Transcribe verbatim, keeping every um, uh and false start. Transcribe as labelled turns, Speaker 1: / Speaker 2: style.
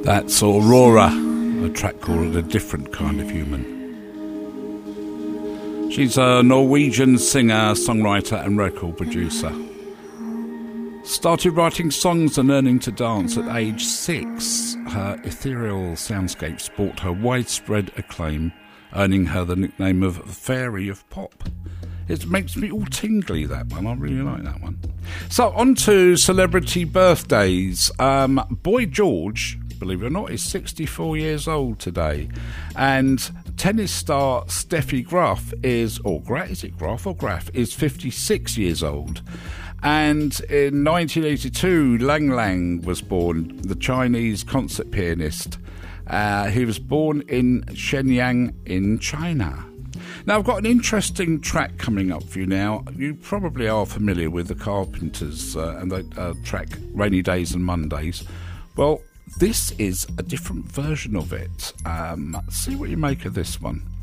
Speaker 1: That's Aurora, a track called A Different Kind of Human. She's a Norwegian singer, songwriter and record producer. Started writing songs and learning to dance at age six. Her ethereal soundscapes brought her widespread acclaim, earning her the nickname of Fairy of Pop. It makes me all tingly, that one. I really like that one. So, on to celebrity birthdays. Um, Boy George, believe it or not, is sixty-four years old today. And tennis star Steffi Graf is, or Graf, is it Graf or Graf, is fifty-six years old. And in nineteen eighty-two, Lang Lang was born, the Chinese concert pianist. Uh, he was born in Shenyang in China. Now, I've got an interesting track coming up for you now. You probably are familiar with the Carpenters uh, and the uh, track Rainy Days and Mondays. Well, this is a different version of it. Um, see what you make of this one.